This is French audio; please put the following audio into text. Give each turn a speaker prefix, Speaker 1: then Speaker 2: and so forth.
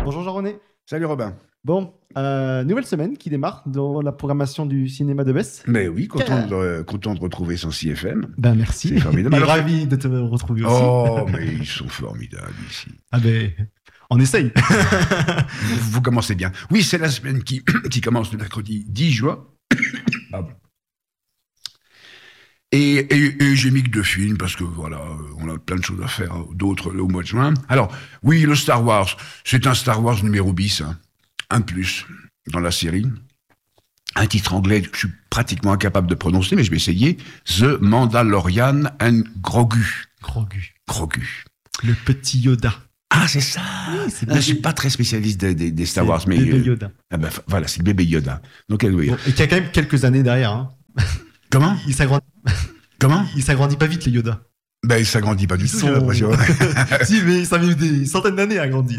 Speaker 1: Bonjour Jean-René.
Speaker 2: Salut Robin.
Speaker 1: Bon, nouvelle semaine qui démarre dans la programmation du cinéma de Besse.
Speaker 2: Mais oui, content de retrouver son CFM.
Speaker 1: Ben merci.
Speaker 2: C'est formidable.
Speaker 1: Et ravi de te retrouver aussi.
Speaker 2: Oh, mais ils sont formidables ici.
Speaker 1: Ah ben, on essaye.
Speaker 2: Vous commencez bien. Oui, c'est la semaine qui commence le mercredi 10 juin. Pardon. Et j'ai mis que 2 films parce que voilà, on a plein de choses à faire, d'autres au mois de juin. Alors, oui, le Star Wars, c'est un Star Wars numéro bis, hein, un de plus dans la série. Un titre anglais que je suis pratiquement incapable de prononcer, mais je vais essayer. The Mandalorian and Grogu. Grogu.
Speaker 1: Le petit Yoda.
Speaker 2: Ah, c'est ça.
Speaker 1: Oui, c'est
Speaker 2: je ne suis pas très spécialiste des Star Wars, mais
Speaker 1: bébé Yoda.
Speaker 2: Voilà, c'est le bébé Yoda. Donc, oui.
Speaker 1: Bon, et qui a quand même quelques années derrière. Hein.
Speaker 2: Comment
Speaker 1: Il s'agrandit.
Speaker 2: Comment
Speaker 1: Il s'agrandit pas vite les Yoda.
Speaker 2: Ben, il s'agrandit pas du tout, j'ai l'impression.
Speaker 1: Si, mais ça met des centaines d'années à grandir.